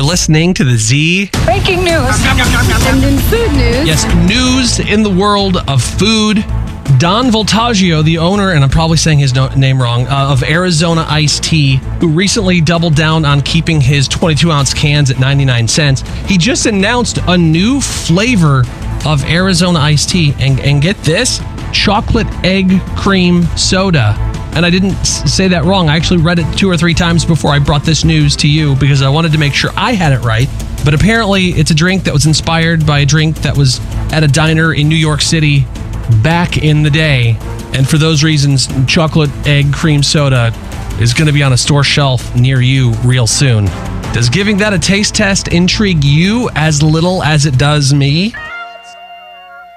listening to the Z. Breaking news. And in food news. Yes, news in the world of food. Don Voltaggio, the owner, and I'm probably saying his name wrong, of Arizona Iced Tea, who recently doubled down on keeping his 22-ounce cans at 99 cents. He just announced a new flavor of Arizona Iced Tea. And get this, chocolate egg cream soda. And I didn't say that wrong. I actually read it 2 or 3 times before I brought this news to you because I wanted to make sure I had it right. But apparently it's a drink that was inspired by a drink that was at a diner in New York City back in the day. And for those reasons, chocolate egg cream soda is going to be on a store shelf near you real soon. Does giving that a taste test intrigue you as little as it does me?